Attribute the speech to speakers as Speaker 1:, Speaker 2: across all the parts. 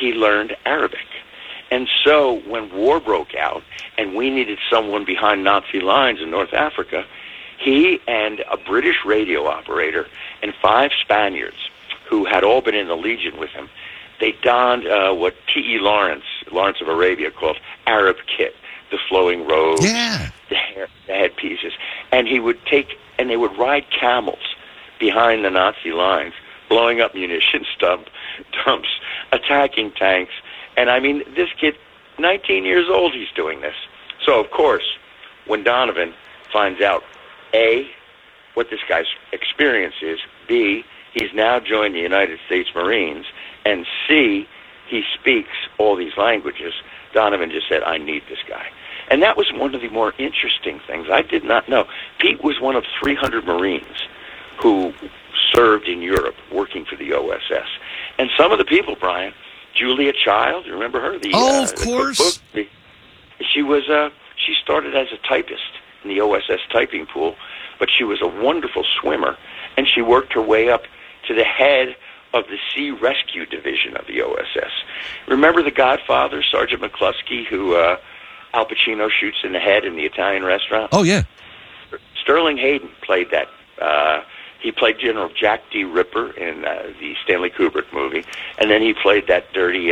Speaker 1: he learned Arabic. And so when war broke out and we needed someone behind Nazi lines in North Africa, he and a British radio operator and 5 Spaniards who had all been in the Legion with him, they donned what T.E. Lawrence of Arabia, called Arab kit, the flowing robes, the headpieces. And they would ride camels behind the Nazi lines, blowing up munition dumps, attacking tanks. And I mean, this kid, 19 years old, he's doing this. So, of course, when Donovan finds out, A, what this guy's experience is, B, he's now joined the United States Marines, and C, he speaks all these languages, Donovan just said, I need this guy. And that was one of the more interesting things. I did not know. Pete was one of 300 Marines who served in Europe working for the OSS. And some of the people, Brian, Julia Child, you remember her?
Speaker 2: Of course.
Speaker 1: She started as a typist in the OSS typing pool, but she was a wonderful swimmer, and she worked her way up to the head of the Sea Rescue Division of the OSS. Remember The Godfather, Sergeant McCluskey, who Al Pacino shoots in the head in the Italian restaurant?
Speaker 2: Oh, yeah.
Speaker 1: Sterling Hayden played that. He played General Jack D. Ripper in the Stanley Kubrick movie, and then he played that dirty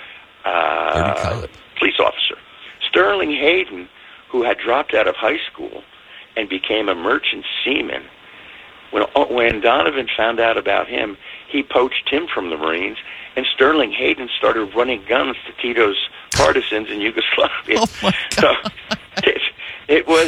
Speaker 1: police officer. Sterling Hayden, who had dropped out of high school and became a merchant seaman, when Donovan found out about him, he poached him from the Marines, and Sterling Hayden started running guns to Tito's partisans in Yugoslavia.
Speaker 2: Oh my God.
Speaker 1: So it was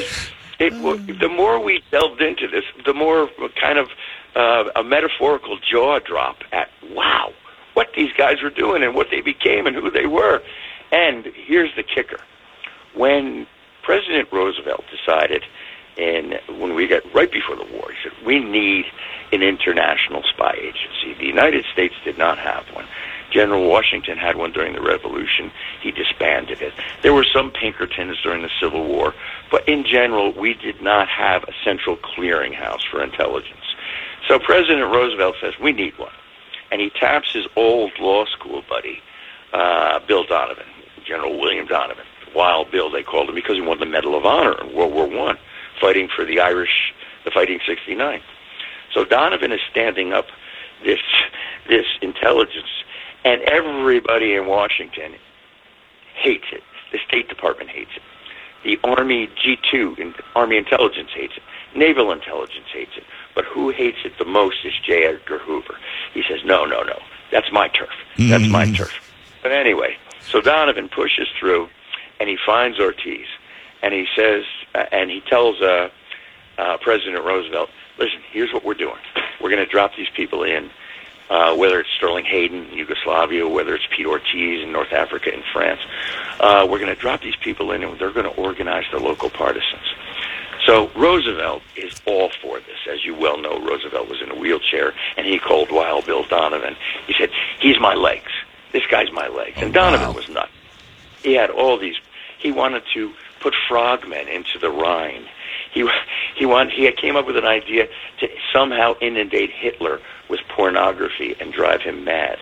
Speaker 1: the more we delved into this, the more kind of a metaphorical jaw drop at, wow, what these guys were doing and what they became and who they were. And here's the kicker. When President Roosevelt decided, when we got right before the war, he said, we need an international spy agency. The United States did not have one. General Washington had one during the Revolution. He disbanded it. There were some Pinkertons during the Civil War, but in general, we did not have a central clearinghouse for intelligence. So President Roosevelt says, we need one. And he taps his old law school buddy, Bill Donovan, General William Donovan. Wild Bill, they called him, because he won the Medal of Honor in World War I, fighting for the Irish, the Fighting 69. So Donovan is standing up this intelligence, and everybody in Washington hates it. The State Department hates it. The Army G2, Army Intelligence hates it. Naval Intelligence hates it. But who hates it the most is J. Edgar Hoover. He says, no, that's my turf. That's my turf. But anyway, so Donovan pushes through, and he finds Ortiz, and he says, and he tells President Roosevelt, listen, here's what we're doing. We're going to drop these people in, whether it's Sterling Hayden in Yugoslavia, whether it's Pete Ortiz in North Africa and France. We're going to drop these people in, and they're going to organize the local partisans. So Roosevelt is all for this. As you well know, Roosevelt was in a wheelchair, and he called Wild Bill Donovan. He said, he's my legs. This guy's my legs. And Donovan was nuts. He had all these. He wanted to put frogmen into the Rhine. He came up with an idea to somehow inundate Hitler with pornography and drive him mad.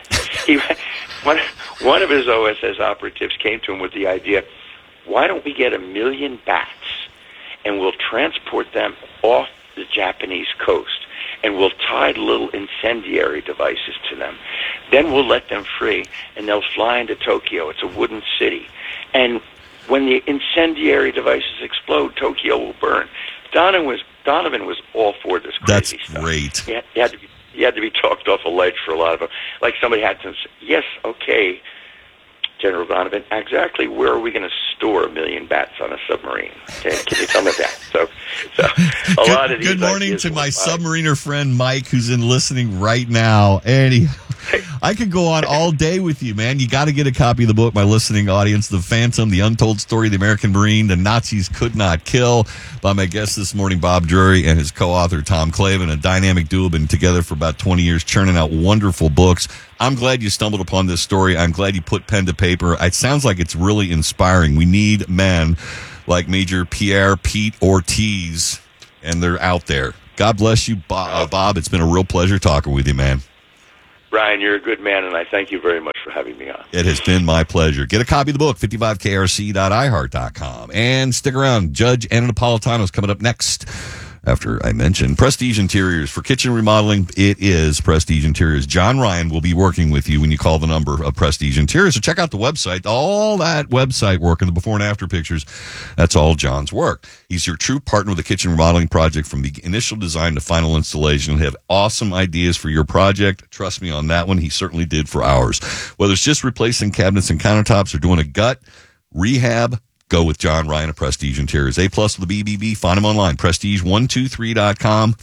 Speaker 1: One of his OSS operatives came to him with the idea, why don't we get 1 million bats and we'll transport them off the Japanese coast and we'll tie little incendiary devices to them. Then we'll let them free and they'll fly into Tokyo. It's a wooden city. And when the incendiary devices explode, Tokyo will burn. Donovan was all for this crazy stuff.
Speaker 2: That's great.
Speaker 1: He had to be talked off a ledge for a lot of them. Like somebody had to say, yes, okay, General Donovan, exactly where are we going to store 1 million bats on a submarine? Can you tell me that? So a lot of these.
Speaker 2: Good morning to my submariner friend Mike, who's listening right now. And I could go on all day with you, man. You got to get a copy of the book, my listening audience, The Phantom, The Untold Story of the American Marine, The Nazis Could Not Kill, by my guest this morning, Bob Drury, and his co-author, Tom Clavin, a dynamic duo, been together for about 20 years, churning out wonderful books. I'm glad you stumbled upon this story. I'm glad you put pen to paper. It sounds like it's really inspiring. We need men like Major Pierre Pete Ortiz, and they're out there. God bless you, Bob. It's been a real pleasure talking with you, man.
Speaker 1: Brian, you're a good man, and I thank you very much for having me on.
Speaker 2: It has been my pleasure. Get a copy of the book, 55krc.iheart.com. And stick around. Judge Anna Napolitano is coming up next. After I mentioned Prestige Interiors for kitchen remodeling, it is Prestige Interiors. John Ryan will be working with you when you call the number of Prestige Interiors. So check out the website. All that website work and the before and after pictures, that's all John's work. He's your true partner with the kitchen remodeling project from the initial design to final installation. He'll have awesome ideas for your project. Trust me on that one. He certainly did for ours. Whether it's just replacing cabinets and countertops or doing a gut rehab, go with John Ryan of Prestige Interiors. A+ with the BBB. Find him online. Prestige123.com.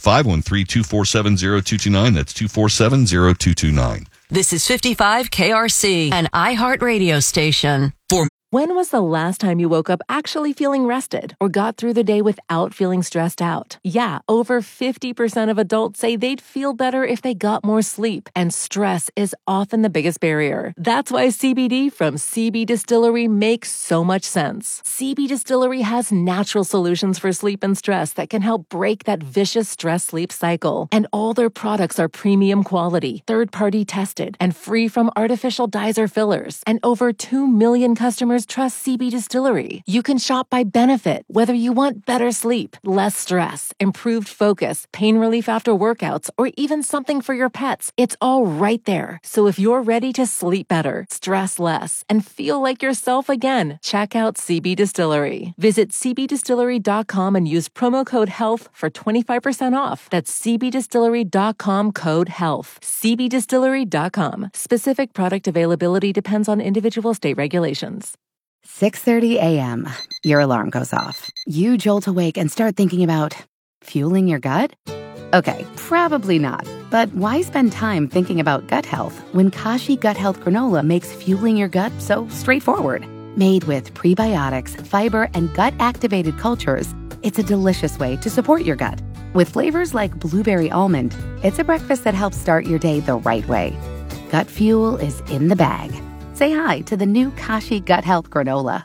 Speaker 2: 513-247-0229. That's 247-0229.
Speaker 3: This is 55 KRC, an iHeart radio station.
Speaker 4: When was the last time you woke up actually feeling rested or got through the day without feeling stressed out? Yeah, over 50% of adults say they'd feel better if they got more sleep, and stress is often the biggest barrier. That's why CBD from CB Distillery makes so much sense. CB Distillery has natural solutions for sleep and stress that can help break that vicious stress-sleep cycle. And all their products are premium quality, third-party tested, and free from artificial dyes or fillers. And over 2 million customers trust CB Distillery. You can shop by benefit, whether you want better sleep, less stress, improved focus, pain relief after workouts, or even something for your pets. It's all right there. So if you're ready to sleep better, stress less, and feel like yourself again, check out CB Distillery. Visit cbdistillery.com and use promo code HEALTH for 25% off. That's cbdistillery.com, code HEALTH. cbdistillery.com. Specific product availability depends on individual state regulations.
Speaker 5: 6:30 a.m. Your alarm goes off. You jolt awake and start thinking about fueling your gut? Okay, probably not. But why spend time thinking about gut health when Kashi Gut Health Granola makes fueling your gut so straightforward? Made with prebiotics, fiber, and gut-activated cultures, it's a delicious way to support your gut. With flavors like blueberry almond, it's a breakfast that helps start your day the right way. Gut fuel is in the bag. Say hi to the new Kashi Gut Health Granola.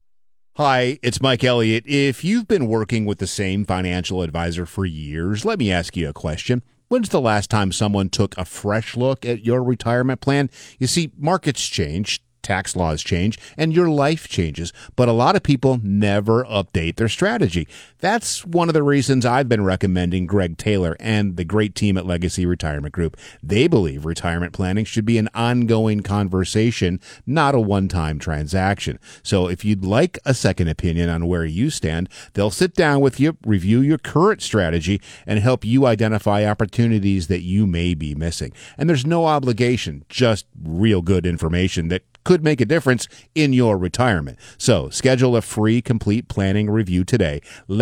Speaker 6: Hi, it's Mike Elliott. If you've been working with the same financial advisor for years, let me ask you a question. When's the last time someone took a fresh look at your retirement plan? You see, markets change, tax laws change, and your life changes, but a lot of people never update their strategy. That's one of the reasons I've been recommending Greg Taylor and the great team at Legacy Retirement Group. They believe retirement planning should be an ongoing conversation, not a one-time transaction. So if you'd like a second opinion on where you stand, they'll sit down with you, review your current strategy, and help you identify opportunities that you may be missing. And there's no obligation, just real good information that could make a difference in your retirement. So schedule a free complete planning review today.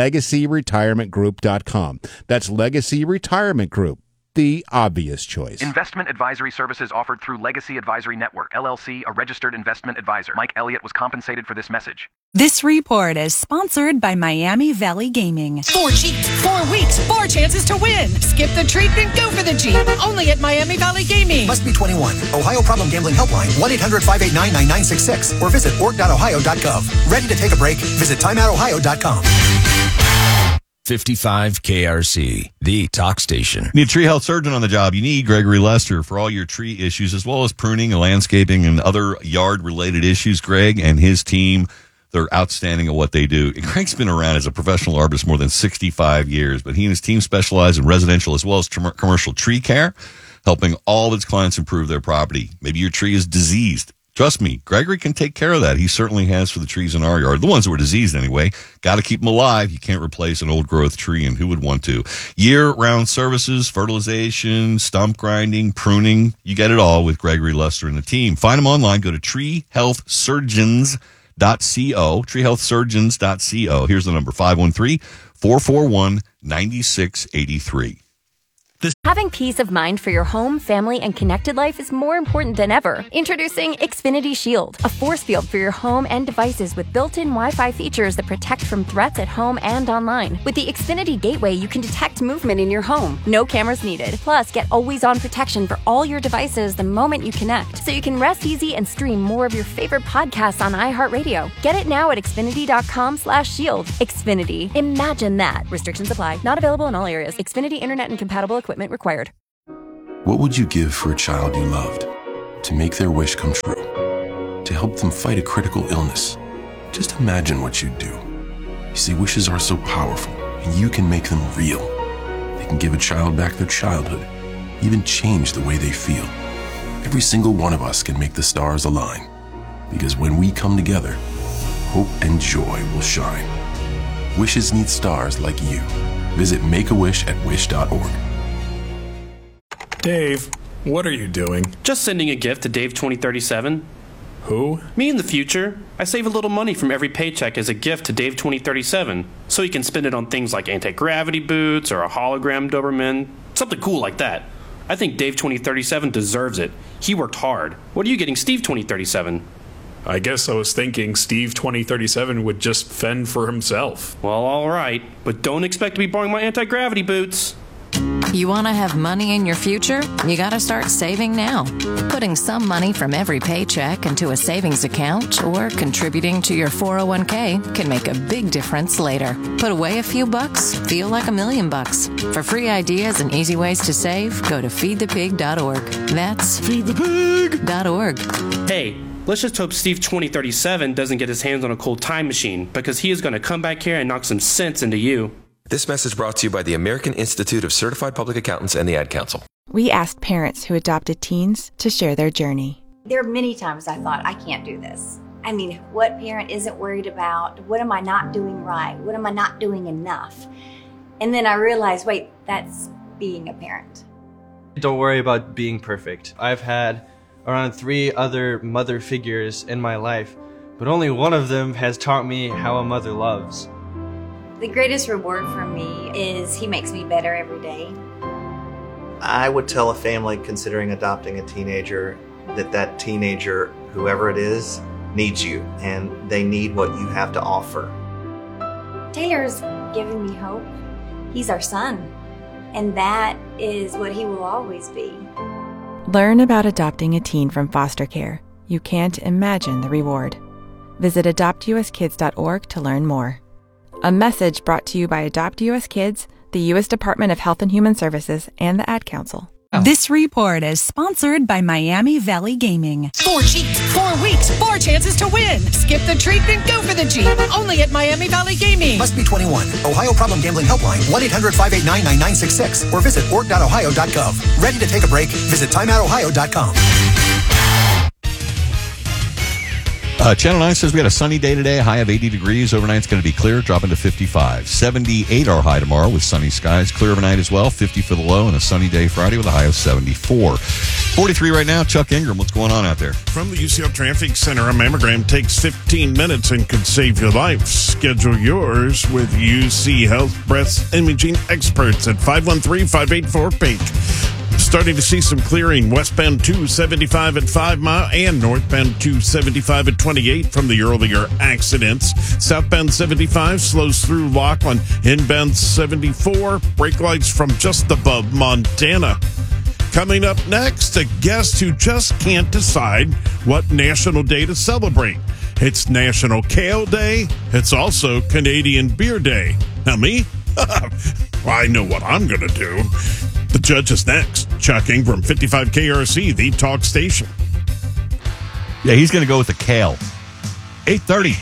Speaker 6: LegacyRetirementGroup.com. That's Legacy Retirement Group, the obvious choice.
Speaker 7: Investment advisory services offered through Legacy Advisory Network, LLC, a registered investment advisor. Mike Elliott was compensated for this message.
Speaker 8: This report is sponsored by Miami Valley Gaming.
Speaker 9: 4 Jeeps, 4 weeks, 4 chances to win. Skip the treat and go for the Jeep. Only at Miami Valley Gaming.
Speaker 10: Must be 21. Ohio Problem Gambling Helpline, 1-800-589-9966. Or visit org.ohio.gov. Ready to take a break? Visit timeoutohio.com.
Speaker 11: 55 KRC, the talk station.
Speaker 2: Need a tree health surgeon on the job. You need Gregory Lester for all your tree issues, as well as pruning and landscaping and other yard-related issues. Greg and his team, they're outstanding at what they do. Greg's been around as a professional arborist more than 65 years, but he and his team specialize in residential as well as commercial tree care, helping all of its clients improve their property. Maybe your tree is diseased. Trust me, Gregory can take care of that. He certainly has for the trees in our yard. The ones that were diseased anyway. Got to keep them alive. You can't replace an old growth tree, and who would want to? Year-round services, fertilization, stump grinding, pruning. You get it all with Gregory Lester and the team. Find them online. Go to treehealthsurgeons.co, treehealthsurgeons.co. Here's the number, 513-441-9683.
Speaker 12: Having peace of mind for your home, family, and connected life is more important than ever. Introducing Xfinity Shield, a force field for your home and devices with built-in Wi-Fi features that protect from threats at home and online. With the Xfinity Gateway, you can detect movement in your home. No cameras needed. Plus, get always-on protection for all your devices the moment you connect, so you can rest easy and stream more of your favorite podcasts on iHeartRadio. Get it now at Xfinity.com/shield. Xfinity. Imagine that. Restrictions apply. Not available in all areas. Xfinity Internet and compatible equipment required.
Speaker 13: What would you give for a child you loved? To make their wish come true? To help them fight a critical illness? Just imagine what you'd do. You see, wishes are so powerful, and you can make them real. They can give a child back their childhood, even change the way they feel. Every single one of us can make the stars align, because when we come together, hope and joy will shine. Wishes need stars like you. Visit Make-A-Wish at wish.org.
Speaker 14: Dave, what are you doing?
Speaker 15: Just sending a gift to Dave 2037.
Speaker 14: Who?
Speaker 15: Me in the future. I save a little money from every paycheck as a gift to Dave 2037, so he can spend it on things like anti-gravity boots or a hologram Doberman, something cool like that. I think Dave 2037 deserves it. He worked hard. What are you getting Steve 2037?
Speaker 14: I guess I was thinking Steve 2037 would just fend for himself.
Speaker 15: Well, all right, but don't expect to be borrowing my anti-gravity boots.
Speaker 3: You want to have money in your future? You got to start saving now. Putting some money from every paycheck into a savings account or contributing to your 401k can make a big difference later. Put away a few bucks, feel like $1 million. For free ideas and easy ways to save, go to feedthepig.org. That's feedthepig.org.
Speaker 15: Hey, let's just hope Steve 2037 doesn't get his hands on a cold time machine, because he is going to come back here and knock some sense into you.
Speaker 11: This message brought to you by the American Institute of Certified Public Accountants and the Ad Council.
Speaker 16: We asked parents who adopted teens to share their journey.
Speaker 17: There are many times I thought, I can't do this. I mean, what parent isn't worried about? What am I not doing right? What am I not doing enough? And then I realized, wait, that's being a parent.
Speaker 18: Don't worry about being perfect. I've had around 3 other mother figures in my life, but only one of them has taught me how a mother loves.
Speaker 17: The greatest reward for me is he makes me better every day.
Speaker 19: I would tell a family considering adopting a teenager that teenager, whoever it is, needs you, and they need what you have to offer.
Speaker 17: Taylor's given me hope. He's our son, and that is what he will always be.
Speaker 16: Learn about adopting a teen from foster care. You can't imagine the reward. Visit adoptuskids.org to learn more. A message brought to you by Adopt US Kids, the U.S. Department of Health and Human Services, and the Ad Council.
Speaker 8: This report is sponsored by Miami Valley Gaming.
Speaker 9: 4 Jeeps, 4 weeks, 4 chances to win. Skip the treatment, go for the Jeep. Only at Miami Valley Gaming.
Speaker 10: Must be 21. Ohio Problem Gambling Helpline, 1-800-589-9966, or visit org.ohio.gov. Ready to take a break? Visit timeoutohio.com.
Speaker 2: Channel 9 says we had a sunny day today, a high of 80 degrees. Overnight's going to be clear, dropping to 55. 78 our high tomorrow with sunny skies. Clear overnight as well, 50 for the low, and a sunny day Friday with a high of 74. 43 right now. Chuck Ingram, what's going on out there?
Speaker 20: From the UCL Traffic Center, a mammogram takes 15 minutes and could save your life. Schedule yours with UC Health Breast Imaging Experts at 513-584-PINK. Starting to see some clearing westbound 275 at 5 Mile and northbound 275 at 28 from the earlier accidents. Southbound 75 slows through Laughlin. Inbound 74, brake lights from just above Montana. Coming up next, a guest who just can't decide what national day to celebrate. It's National Kale Day. It's also Canadian Beer Day. Now me? I know what I'm going to do. The judge is next. Chuck Ingram, 55 KRC, the talk station.
Speaker 2: Yeah, he's going to go with the kale. 8:30.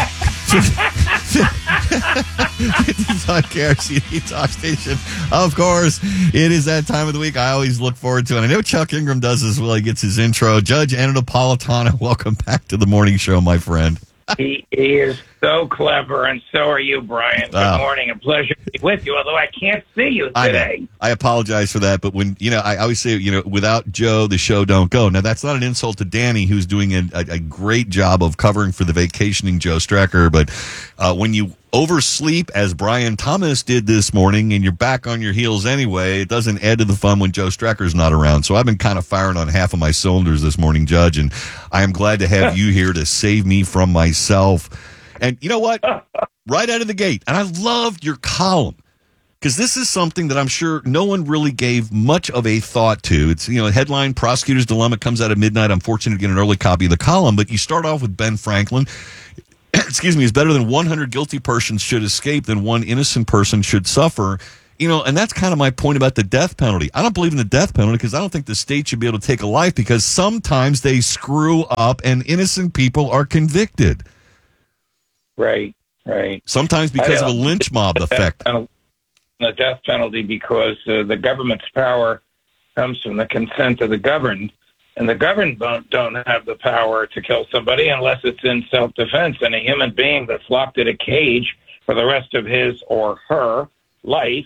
Speaker 2: 55 KRC, the talk station. Of course, it is that time of the week I always look forward to. And I know Chuck Ingram does as well. He gets his intro. Judge Anna Napolitano, welcome back to the morning show, my friend.
Speaker 21: He is so clever, and so are you, Brian. Good morning. A pleasure to be with you, although I can't see you today.
Speaker 2: I apologize for that, but when, I always say, without Joe, the show don't go. Now, that's not an insult to Danny, who's doing a great job of covering for the vacationing Joe Strecker, but when you oversleep, as Brian Thomas did this morning, and you're back on your heels anyway, it doesn't add to the fun when Joe Strecker's not around. So I've been kind of firing on half of my cylinders this morning, Judge, and I am glad to have you here to save me from myself. And you know what? Right out of the gate, and I loved your column, because this is something that I'm sure no one really gave much of a thought to. It's, headline, Prosecutor's Dilemma, comes out at midnight. I'm fortunate to get an early copy of the column, but you start off with Ben Franklin. Excuse me, it's better than 100 guilty persons should escape than one innocent person should suffer. And that's kind of my point about the death penalty. I don't believe in the death penalty because I don't think the state should be able to take a life because sometimes they screw up and innocent people are convicted.
Speaker 21: Right.
Speaker 2: Sometimes because of a lynch mob effect.
Speaker 21: The death penalty because the government's power comes from the consent of the governed, and the governed don't have the power to kill somebody unless it's in self-defense. And a human being that's locked in a cage for the rest of his or her life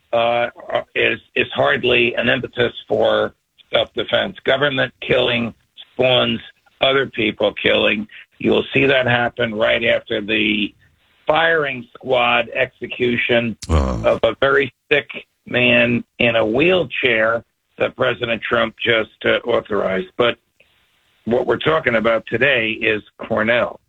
Speaker 21: is hardly an impetus for self-defense. Government killing spawns other people killing. You'll see that happen right after the firing squad execution of a very sick man in a wheelchair that President Trump just authorized. But what we're talking about today is Cornell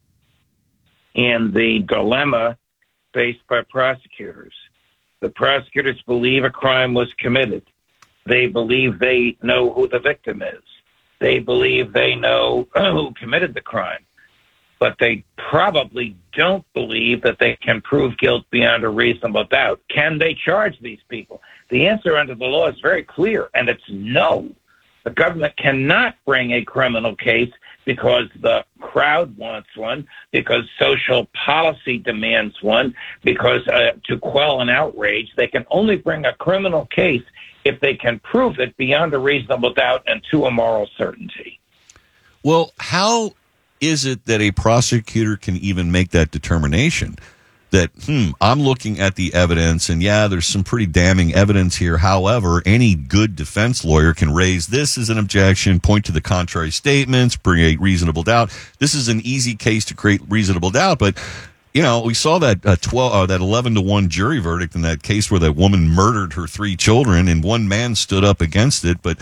Speaker 21: and the dilemma faced by prosecutors. The prosecutors believe a crime was committed. They believe they know who the victim is. They believe they know who committed the crime. But they probably don't believe that they can prove guilt beyond a reasonable doubt. Can they charge these people? The answer under the law is very clear, and it's no. The government cannot bring a criminal case because the crowd wants one, because social policy demands one, because to quell an outrage. They can only bring a criminal case if they can prove it beyond a reasonable doubt and to a moral certainty.
Speaker 2: Well, how is it that a prosecutor can even make that determination that, I'm looking at the evidence and there's some pretty damning evidence here. However, any good defense lawyer can raise this as an objection, point to the contrary statements, create reasonable doubt. This is an easy case to create reasonable doubt, but we saw that that 11-1 jury verdict in that case where that woman murdered her 3 children, and one man stood up against it. But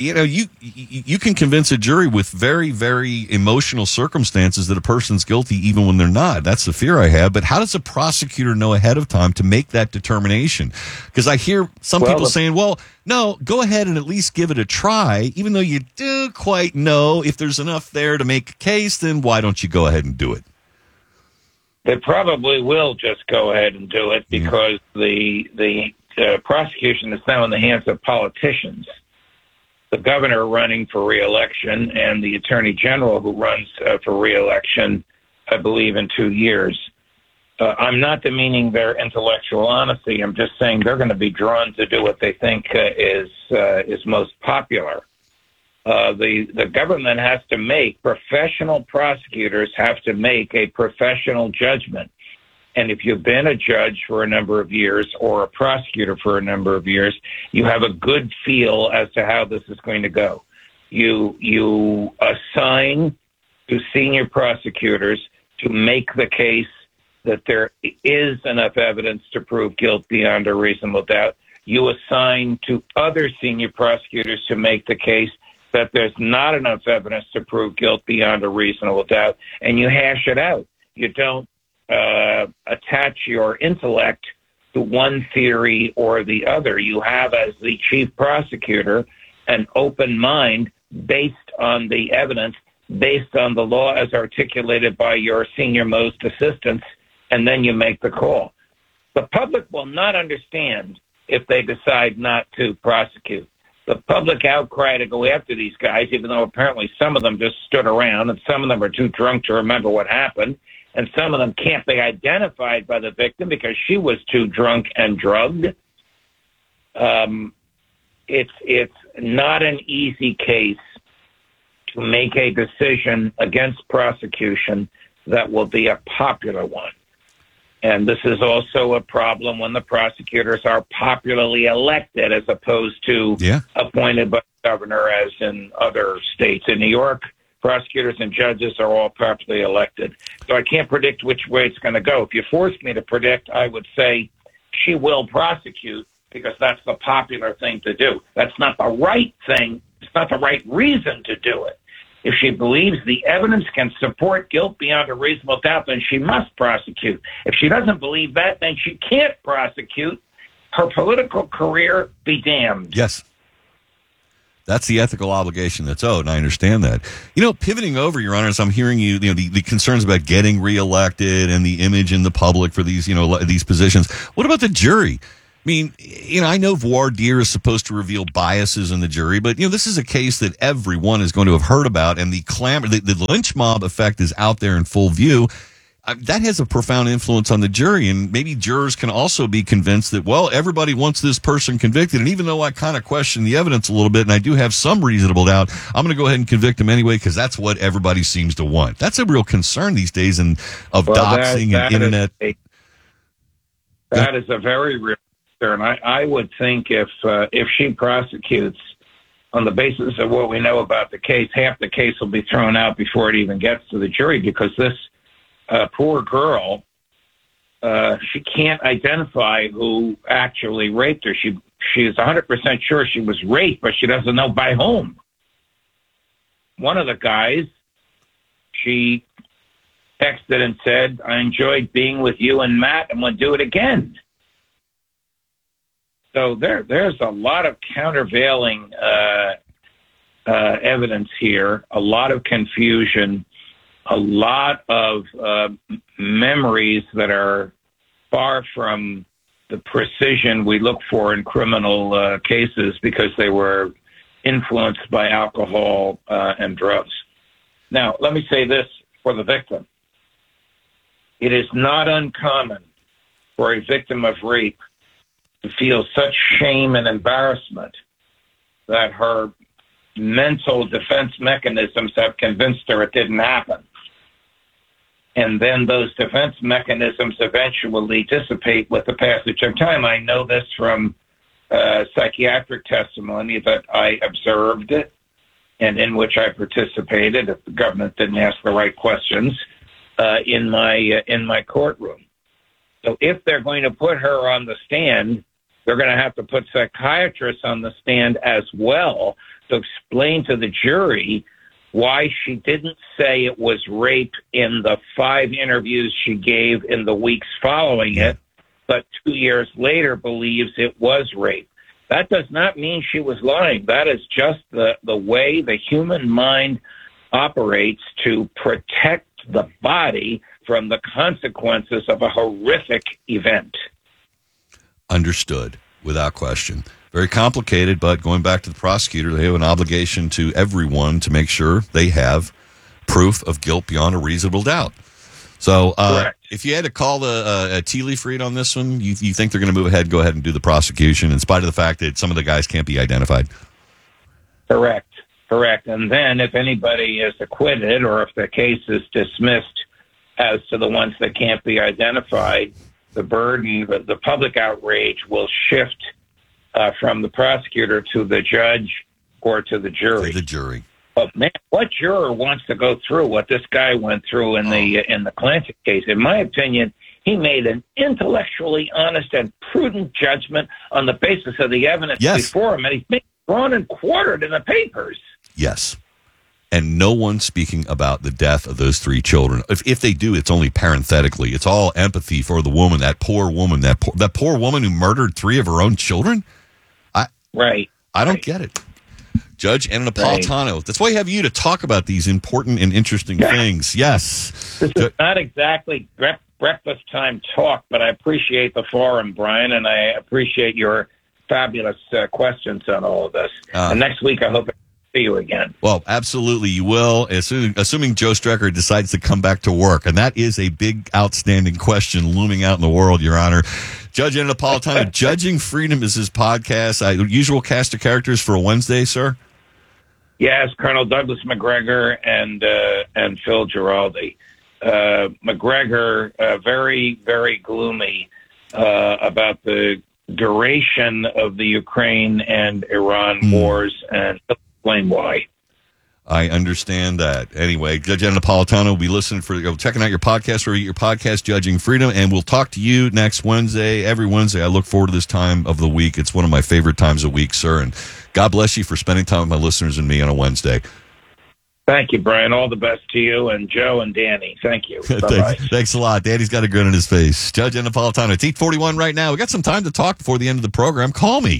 Speaker 2: you can convince a jury with very, very emotional circumstances that a person's guilty even when they're not. That's the fear I have. But how does a prosecutor know ahead of time to make that determination? Because I hear some people saying, "Well, no, go ahead and at least give it a try, even though you do quite know if there's enough there to make a case. Then why don't you go ahead and do it?"
Speaker 21: They probably will just go ahead and do it because the prosecution is now in the hands of politicians. The governor running for re-election and the attorney general who runs for re-election, I believe, in 2 years. I'm not demeaning their intellectual honesty. I'm just saying they're going to be drawn to do what they think is most popular. The government has to professional prosecutors have to make a professional judgment. And if you've been a judge for a number of years or a prosecutor for a number of years, you have a good feel as to how this is going to go. You assign to senior prosecutors to make the case that there is enough evidence to prove guilt beyond a reasonable doubt. You assign to other senior prosecutors to make the case that there's not enough evidence to prove guilt beyond a reasonable doubt, and you hash it out. You don't attach your intellect to one theory or the other. You have, as the chief prosecutor, an open mind based on the evidence, based on the law as articulated by your senior-most assistants, and then you make the call. The public will not understand if they decide not to prosecute. The public outcry to go after these guys, even though apparently some of them just stood around and some of them are too drunk to remember what happened, and some of them can't be identified by the victim because she was too drunk and drugged. It's not an easy case to make a decision against prosecution that will be a popular one. And this is also a problem when the prosecutors are popularly elected as opposed to appointed by the governor, as in other states. In New York, prosecutors and judges are all popularly elected. So I can't predict which way it's going to go. If you forced me to predict, I would say she will prosecute because that's the popular thing to do. That's not the right thing. It's not the right reason to do it. If she believes the evidence can support guilt beyond a reasonable doubt, then she must prosecute. If she doesn't believe that, then she can't prosecute. Her political career be damned.
Speaker 2: Yes. That's the ethical obligation that's owed, and I understand that. Pivoting over, Your Honor, as I'm hearing you, the concerns about getting reelected and the image in the public for these, these positions. What about the jury? mean, I know voir dire is supposed to reveal biases in the jury, but, this is a case that everyone is going to have heard about, and the clamor, the lynch mob effect is out there in full view. That has a profound influence on the jury, and maybe jurors can also be convinced that, well, everybody wants this person convicted, and even though I kind of question the evidence a little bit and I do have some reasonable doubt, I'm going to go ahead and convict him anyway because that's what everybody seems to want. That's a real concern these days of doxing and internet.
Speaker 21: That is a very real concern. I would think if she prosecutes on the basis of what we know about the case, half the case will be thrown out before it even gets to the jury because this poor girl, she can't identify who actually raped her. She is 100% sure she was raped, but she doesn't know by whom. One of the guys, she texted and said, "I enjoyed being with you and Matt and would do it again." So there's a lot of countervailing evidence here, a lot of confusion, a lot of memories that are far from the precision we look for in criminal cases because they were influenced by alcohol and drugs. Now, let me say this for the victim. It is not uncommon for a victim of rape to feel such shame and embarrassment that her mental defense mechanisms have convinced her it didn't happen. And then those defense mechanisms eventually dissipate with the passage of time. I know this from psychiatric testimony that I observed and in which I participated, if the government didn't ask the right questions, in my courtroom. So if they're going to put her on the stand, they're going to have to put psychiatrists on the stand as well to explain to the jury why she didn't say it was rape in the 5 interviews she gave in the weeks following it, but 2 years later believes it was rape. That does not mean she was lying. That is just the way the human mind operates to protect the body from the consequences of a horrific event.
Speaker 2: Understood, without question. Very complicated, but going back to the prosecutor, they have an obligation to everyone to make sure they have proof of guilt beyond a reasonable doubt. So if you had to call the tea leaf read on this one, you think they're going to move ahead, go ahead and do the prosecution in spite of the fact that some of the guys can't be identified?
Speaker 21: Correct. And then if anybody is acquitted or if the case is dismissed as to the ones that can't be identified, the burden, the public outrage will shift from the prosecutor to the judge or to the jury.
Speaker 2: To the jury.
Speaker 21: But man, what juror wants to go through what this guy went through in the Clancy case? In my opinion, he made an intellectually honest and prudent judgment on the basis of the evidence before him, and he's being drawn and quartered in the papers.
Speaker 2: Yes. And no one's speaking about the death of those 3 children. If they do, it's only parenthetically. It's all empathy for the woman, that poor woman, that poor woman who murdered 3 of her own children. I don't get it. Judge Anna Napolitano. Right. That's why I have you to talk about these important and interesting things. Yes.
Speaker 21: This is not exactly breakfast time talk, but I appreciate the forum, Brian, and I appreciate your fabulous questions on all of this. And next week, I hope see you again.
Speaker 2: Well, absolutely, you will, assuming Joe Strecker decides to come back to work. And that is a big, outstanding question looming out in the world, Your Honor. Judge Anna Napolitano, Judging Freedom is his podcast. Usual cast of characters for a Wednesday, sir?
Speaker 21: Yes, Colonel Douglas McGregor and Phil Giraldi. McGregor, very, very gloomy about the duration of the Ukraine and Iran wars, and explain why.
Speaker 2: I understand that. Anyway, Judge Anna Napolitano will be listening checking out your podcast where you get your podcast, Judging Freedom, and we'll talk to you next Wednesday. Every Wednesday, I look forward to this time of the week. It's one of my favorite times of week, sir, and God bless you for spending time with my listeners and me on a Wednesday.
Speaker 21: Thank you, Brian. All the best to you and Joe and Danny. Thank you. Bye-bye.
Speaker 2: Thanks a lot. Danny's got a grin on his face. Judge Anna Napolitano. It's 8:41 right now. We got some time to talk before the end of the program. Call me.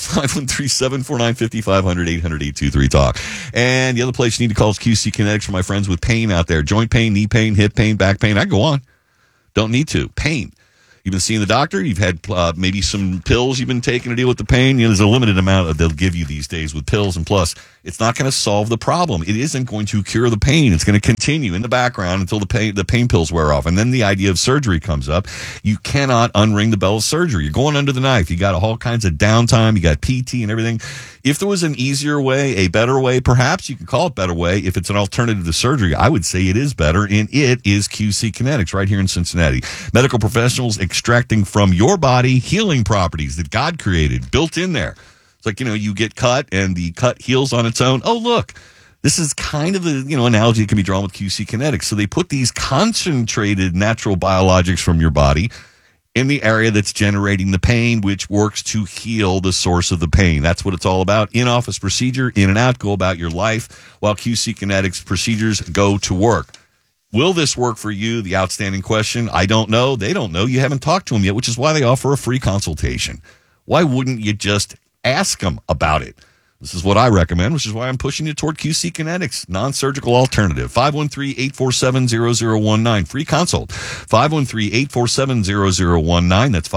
Speaker 2: 513-749-5500, 800-823-TALK. And the other place you need to call is QC Kinetics for my friends with pain out there. Joint pain, knee pain, hip pain, back pain. I go on. Don't need to. Pain. You've been seeing the doctor. You've had maybe some pills you've been taking to deal with the pain. There's a limited amount they'll give you these days with pills. And plus, it's not going to solve the problem. It isn't going to cure the pain. It's going to continue in the background until the pain pills wear off. And then the idea of surgery comes up. You cannot unring the bell of surgery. You're going under the knife. You got all kinds of downtime. You got PT and everything. If there was an easier way, a better way, perhaps you can call it better way. If it's an alternative to surgery, I would say it is better. And it is QC Kinetics right here in Cincinnati. Medical professionals extracting from your body healing properties that God created, built in there. It's like, you get cut and the cut heals on its own. Oh, look, this is kind of the, analogy that can be drawn with QC Kinetics. So they put these concentrated natural biologics from your body in the area that's generating the pain, which works to heal the source of the pain. That's what it's all about. In-office procedure, in and out, go about your life, while QC Kinetics procedures go to work. Will this work for you? The outstanding question. I don't know. They don't know. You haven't talked to them yet, which is why they offer a free consultation. Why wouldn't you just ask them about it? This is what I recommend, which is why I'm pushing you toward QC Kinetics, non-surgical alternative. 513-847-0019. Free consult. 513-847-0019. That's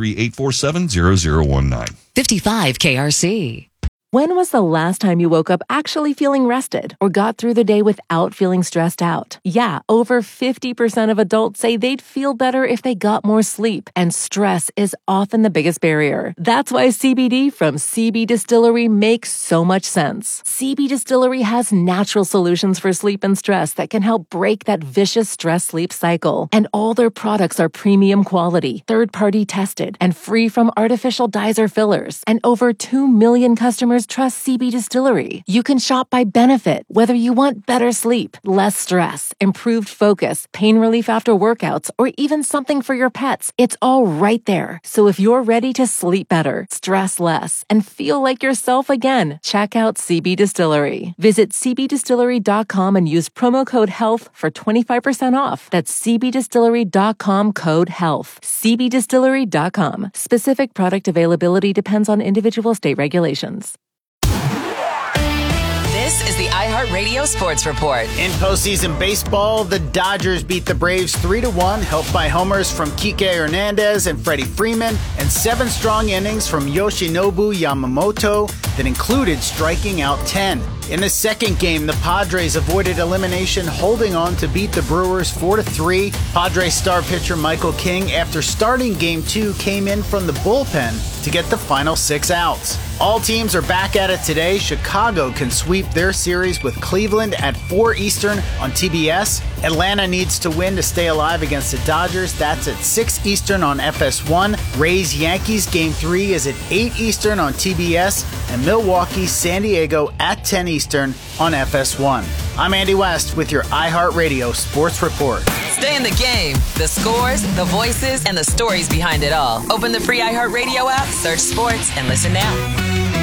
Speaker 2: 513-847-0019.
Speaker 3: 55 KRC.
Speaker 4: When was the last time you woke up actually feeling rested or got through the day without feeling stressed out? Yeah, over 50% of adults say they'd feel better if they got more sleep, and stress is often the biggest barrier. That's why CBD from CB Distillery makes so much sense. CB Distillery has natural solutions for sleep and stress that can help break that vicious stress-sleep cycle. And all their products are premium quality, third-party tested, and free from artificial dyes or fillers. And over 2 million customers trust CB Distillery. You can shop by benefit, whether you want better sleep, less stress, improved focus, pain relief after workouts, or even something for your pets. It's all right there. So if you're ready to sleep better, stress less, and feel like yourself again, check out CB Distillery. Visit cbdistillery.com and use promo code HEALTH for 25% off. That's cbdistillery.com, code HEALTH. cbdistillery.com. Specific product availability depends on individual state regulations.
Speaker 1: This is the iHeartRadio Sports Report.
Speaker 22: In postseason baseball, the Dodgers beat the Braves 3-1, helped by homers from Kike Hernandez and Freddie Freeman, and 7 strong innings from Yoshinobu Yamamoto that included striking out 10. In the second game, the Padres avoided elimination, holding on to beat the Brewers 4-3. Padres star pitcher Michael King, after starting Game 2, came in from the bullpen to get the final 6 outs. All teams are back at it today. Chicago can sweep their series with Cleveland at 4 Eastern on TBS. Atlanta needs to win to stay alive against the Dodgers. That's at 6 Eastern on FS1. Rays Yankees Game 3 is at 8 Eastern on TBS. And Milwaukee San Diego at 10 Eastern on FS1. I'm Andy West with your iHeartRadio Sports Report.
Speaker 1: Stay in the game. The scores, the voices, and the stories behind it all. Open the free iHeartRadio app, search sports, and listen now.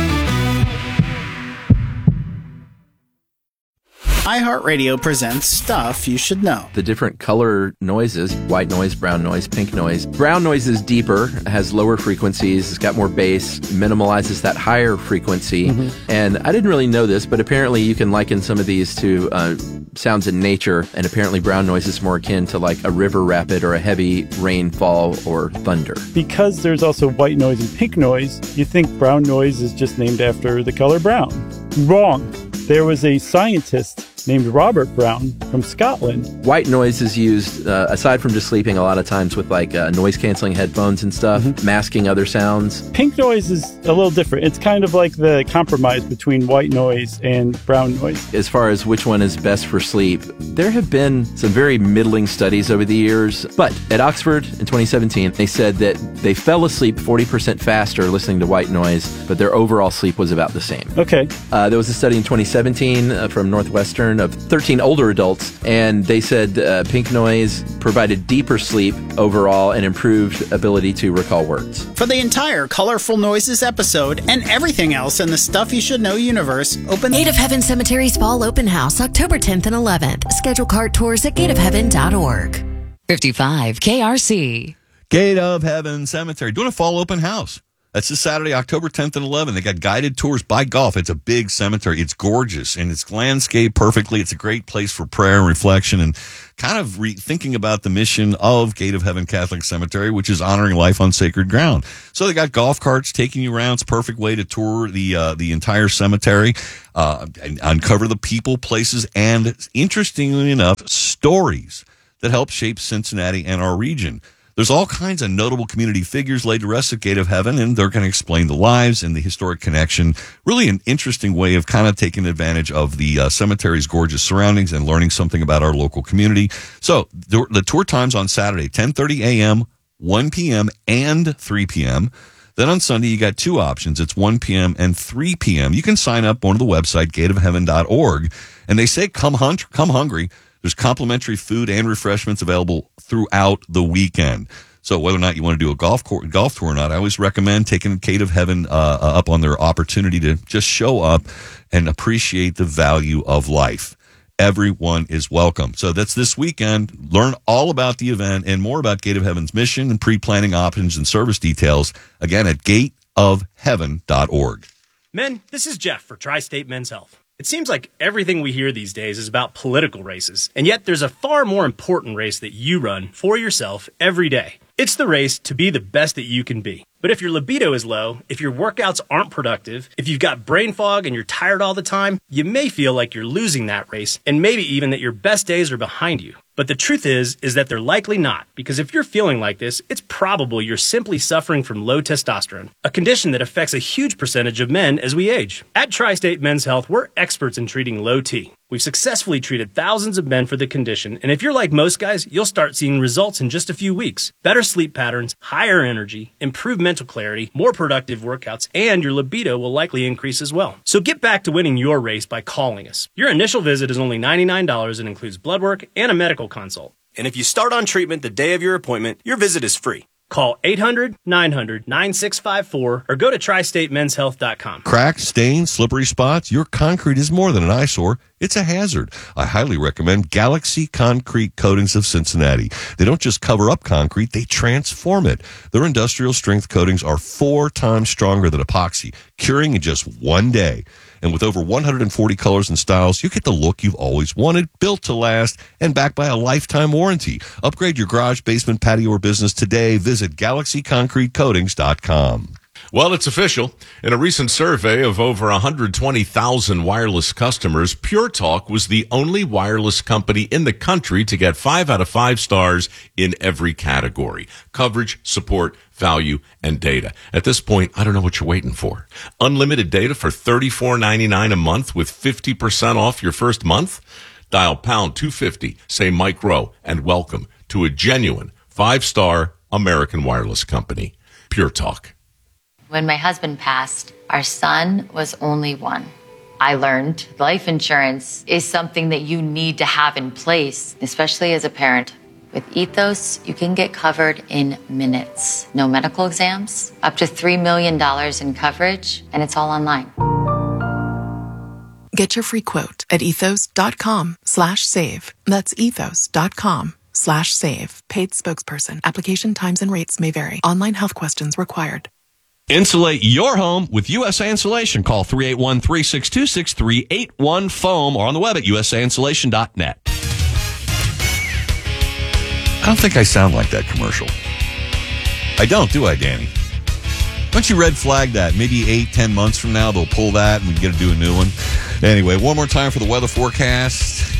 Speaker 22: iHeartRadio presents Stuff You Should Know.
Speaker 23: The different color noises, white noise, brown noise, pink noise. Brown noise is deeper, has lower frequencies, it's got more bass, minimalizes that higher frequency. And I didn't really know this, but apparently you can liken some of these to sounds in nature, and apparently brown noise is more akin to like a river rapid or a heavy rainfall or thunder.
Speaker 24: Because there's also white noise and pink noise, you think brown noise is just named after the color brown. Wrong. There was a scientist named Robert Brown from Scotland.
Speaker 23: White noise is used, aside from just sleeping, a lot of times with like noise-canceling headphones and stuff, masking other sounds.
Speaker 24: Pink noise is a little different. It's kind of like the compromise between white noise and brown noise.
Speaker 23: As far as which one is best for sleep, there have been some very middling studies over the years. But at Oxford in 2017, they said that they fell asleep 40% faster listening to white noise, but their overall sleep was about the same.
Speaker 24: Okay.
Speaker 23: There was a study in 2017 from Northwestern of 13 older adults, and they said pink noise provided deeper sleep overall and improved ability to recall words.
Speaker 22: For the entire Colorful Noises episode and everything else in the Stuff You Should Know universe, open
Speaker 25: Gate of Heaven Cemetery's Fall Open House, October 10th and 11th. Schedule cart tours at gateofheaven.org.
Speaker 3: 55 KRC.
Speaker 2: Gate of Heaven Cemetery doing a fall open house. That's this Saturday, October 10th and 11th. They got guided tours by golf. It's a big cemetery. It's gorgeous, and it's landscaped perfectly. It's a great place for prayer and reflection and kind of thinking about the mission of Gate of Heaven Catholic Cemetery, which is honoring life on sacred ground. So they got golf carts taking you around. It's a perfect way to tour the entire cemetery, and uncover the people, places, and interestingly enough, stories that help shape Cincinnati and our region. There's all kinds of notable community figures laid to rest at Gate of Heaven, and they're going to explain the lives and the historic connection. Really an interesting way of kind of taking advantage of the cemetery's gorgeous surroundings and learning something about our local community. So the tour time's on Saturday, 10:30 a.m., 1 p.m., and 3 p.m. Then on Sunday, you got two options. It's 1 p.m. and 3 p.m. You can sign up on the website, gateofheaven.org, and they say come hungry. There's complimentary food and refreshments available throughout the weekend. So whether or not you want to do a golf tour or not, I always recommend taking Gate of Heaven up on their opportunity to just show up and appreciate the value of life. Everyone is welcome. So that's this weekend. Learn all about the event and more about Gate of Heaven's mission and pre-planning options and service details, again, at gateofheaven.org.
Speaker 5: Men, this is Jeff for Tri-State Men's Health. It seems like everything we hear these days is about political races, and yet there's a far more important race that you run for yourself every day. It's the race to be the best that you can be. But if your libido is low, if your workouts aren't productive, if you've got brain fog and you're tired all the time, you may feel like you're losing that race, and maybe even that your best days are behind you. But the truth is that they're likely not, because if you're feeling like this, it's probable you're simply suffering from low testosterone, a condition that affects a huge percentage of men as we age. At Tri-State Men's Health, we're experts in treating low T. We've successfully treated thousands of men for the condition, and if you're like most guys, you'll start seeing results in just a few weeks. Better sleep patterns, higher energy, improved mental clarity, more productive workouts, and your libido will likely increase as well. So get back to winning your race by calling us. Your initial visit is only $99 and includes blood work and a medical consult. And if you start on treatment the day of your appointment, your visit is free. Call 800-900-9654 or go to tristatemenshealth.com.
Speaker 6: Cracks, stains, slippery spots. Your concrete is more than an eyesore. It's a hazard. I highly recommend Galaxy Concrete Coatings of Cincinnati. They don't just cover up concrete, they transform it. Their industrial strength coatings are 4 times stronger than epoxy, curing in just 1 day. And with over 140 colors and styles, you get the look you've always wanted, built to last, and backed by a lifetime warranty. Upgrade your garage, basement, patio, or business today. Visit GalaxyConcreteCoatings.com.
Speaker 7: Well, it's official. In a recent survey of over 120,000 wireless customers, Pure Talk was the only wireless company in the country to get 5 out of 5 stars in every category: coverage, support, value, and data. At this point, I don't know what you're waiting for. Unlimited data for $34.99 a month with 50% off your first month? Dial pound 250, say Mike Rowe, and welcome to a genuine 5-star American wireless company. Pure Talk.
Speaker 12: When my husband passed, our son was only 1. I learned life insurance is something that you need to have in place, especially as a parent. With Ethos, you can get covered in minutes. No medical exams, up to $3 million in coverage, and it's all online.
Speaker 13: Get your free quote at ethos.com/save. That's ethos.com/save. Paid spokesperson. Application times and rates may vary. Online health questions required.
Speaker 6: Insulate your home with USA Insulation. Call 381-362-6381 foam or on the web at usainsulation.net.
Speaker 2: I don't think I sound like that commercial. I don't, do I, Danny? Why don't you red flag that? Maybe 8-10 months from now, they'll pull that and we get to do a new one. Anyway, one more time for the weather forecast.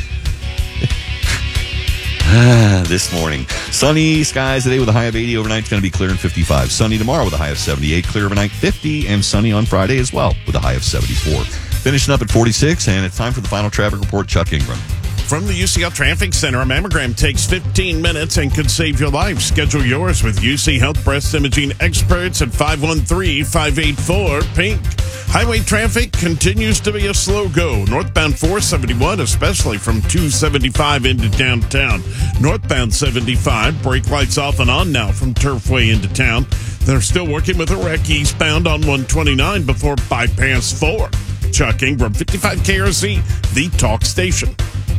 Speaker 2: This morning, sunny skies today with a high of 80. Overnight, it's going to be clear and 55. Sunny tomorrow with a high of 78. Clear overnight, 50. And sunny on Friday as well with a high of 74. Finishing up at 46. And it's time for the final traffic report. Chuck Ingram.
Speaker 20: From the UCL Traffic Center, a mammogram takes 15 minutes and could save your life. Schedule yours with UC Health Breast Imaging Experts at 513-584-PINK. Highway traffic continues to be a slow go. Northbound 471, especially from 275 into downtown. Northbound 75, brake lights off and on now from Turfway into town. They're still working with a wreck eastbound on 129 before bypass 4. Chuck Ingram, 55 KRC, the talk station.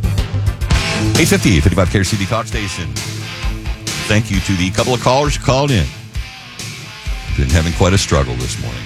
Speaker 2: 850, 55 KRC Talk Station. Thank you to the couple of callers who called in Been having quite a struggle this morning.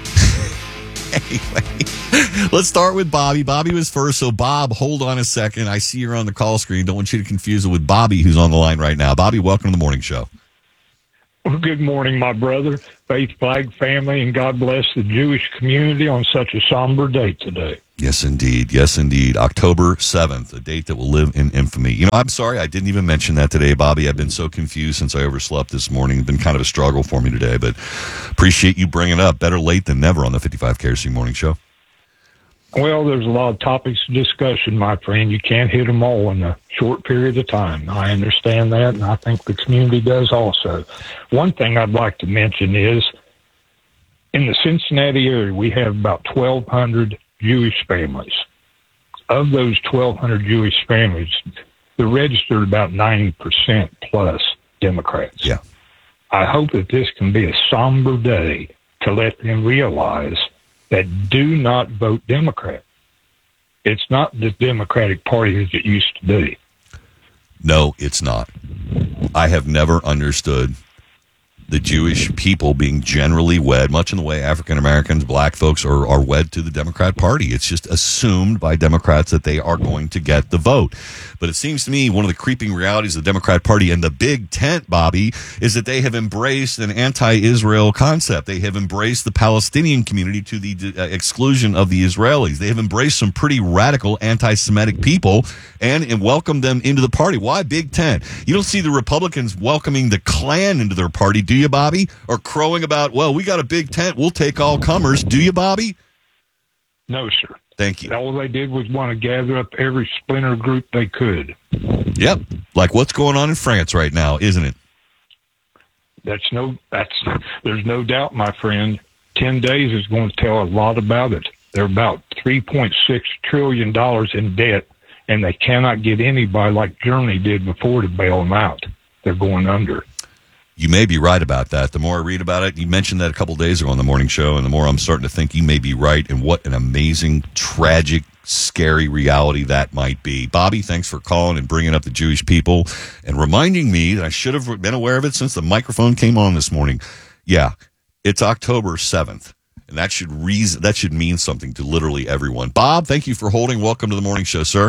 Speaker 2: Anyway, let's start with Bobby. Bobby was first, so Bob, hold on a second. I see you're on the call screen. Don't want you to confuse it with Bobby, who's on the line right now. Bobby, welcome to the morning show.
Speaker 11: Well, good morning, my brother, Faith Flag family, and God bless the Jewish community on such a somber day today.
Speaker 2: Yes, indeed. Yes, indeed. October 7th, a date that will live in infamy. You know, I'm sorry I didn't even mention that today, Bobby. I've been so confused since I overslept this morning. It's been kind of a struggle for me today, but appreciate you bringing it up. Better late than never on the 55 KRC Morning Show.
Speaker 11: Well, there's a lot of topics of discussion, my friend. You can't hit them all in a short period of time. I understand that, and I think the community does also. One thing I'd like to mention is in the Cincinnati area, we have about 1,200 Jewish families. Of those 1,200 Jewish families, they're registered about 90% plus Democrats.
Speaker 2: Yeah.
Speaker 11: I hope that this can be a somber day to let them realize that do not vote Democrat. It's not the Democratic Party as it used to be.
Speaker 2: No, it's not. I have never understood the Jewish people being generally wed, much in the way African Americans, black folks are wed to the Democrat Party. It's just assumed by Democrats that they are going to get the vote. But it seems to me one of the creeping realities of the Democrat Party and the big tent, Bobby, is that they have embraced an anti-Israel concept. They have embraced the Palestinian community to the exclusion of the Israelis. They have embraced some pretty radical anti-Semitic people and welcomed them into the party. Why big tent? You don't see the Republicans welcoming the Klan into their party, do you, Bobby? Or crowing about, well, we got a big tent, we'll take all comers. Do you, Bobby?
Speaker 11: No, sir.
Speaker 2: Thank you.
Speaker 11: All they did was want to gather up every splinter group they could.
Speaker 2: Yep. Like what's going on in France right now, isn't it?
Speaker 11: There's no doubt, my friend. 10 days is going to tell a lot about it. They're about $3.6 trillion in debt, and they cannot get anybody like Germany did before to bail them out. They're going under.
Speaker 2: You may be right about that. The more I read about it, you mentioned that a couple days ago on the morning show, and the more I'm starting to think you may be right, and what an amazing, tragic, scary reality that might be. Bobby, thanks for calling and bringing up the Jewish people and reminding me that I should have been aware of it since the microphone came on this morning. Yeah, it's October 7th, and that should mean something to literally everyone. Bob, thank you for holding. Welcome to the morning show, sir.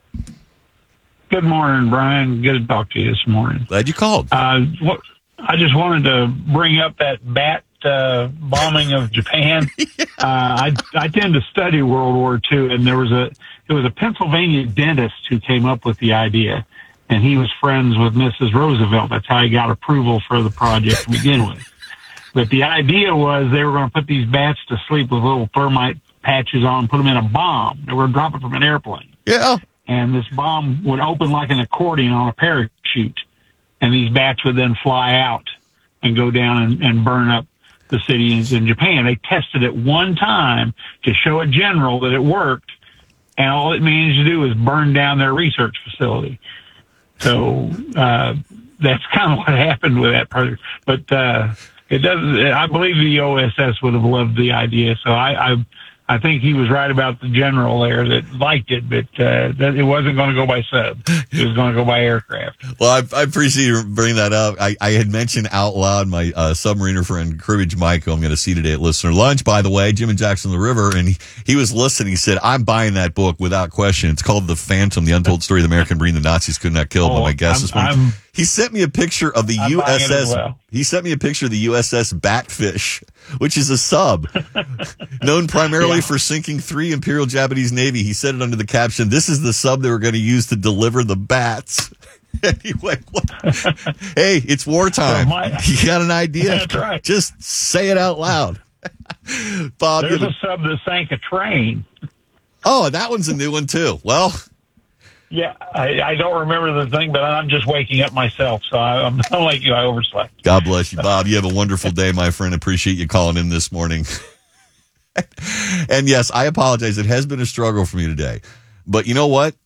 Speaker 14: Good morning, Brian. Good to talk to you this morning.
Speaker 2: Glad you called.
Speaker 14: I just wanted to bring up that bat bombing of Japan. I tend to study World War II, and there was a Pennsylvania dentist who came up with the idea, and he was friends with Mrs. Roosevelt. That's how he got approval for the project to begin with. But the idea was they were going to put these bats to sleep with little thermite patches on, put them in a bomb. They were dropping from an airplane.
Speaker 2: Yeah.
Speaker 14: And this bomb would open like an accordion on a parachute. And these bats would then fly out and go down and burn up the cities in Japan. They tested it one time to show a general that it worked, and all it managed to do was burn down their research facility. So that's kind of what happened with that project. But it doesn't. I believe the OSS would have loved the idea. So I think he was right about the general there that liked it, but that it wasn't going to go by sub. It was going to go by aircraft.
Speaker 2: Well, I appreciate you bringing that up. I had mentioned out loud my submariner friend, Cribbage Mike, who I'm going to see today at Listener Lunch, by the way, Jim and Jackson the River, and he was listening. He said, I'm buying that book without question. It's called The Phantom, The Untold Story of the American Marine the Nazis could not kill. My guess is he sent me a picture of the USS. Well. He sent me a picture of the USS Batfish, which is a sub known primarily for sinking 3 Imperial Japanese Navy. He said it under the caption, "This is the sub they were going to use to deliver the bats." Anyway, hey, it's wartime. You got an idea?
Speaker 14: That's right.
Speaker 2: Just say it out loud. Bob,
Speaker 14: there's a sub that sank a train.
Speaker 2: Oh, that one's a new one too. Well.
Speaker 14: Yeah, I don't remember the thing, but I'm just waking up myself, so I'm like you. I overslept.
Speaker 2: God bless you, Bob. You have a wonderful day, my friend. Appreciate you calling in this morning. And yes, I apologize. It has been a struggle for me today. But you know what?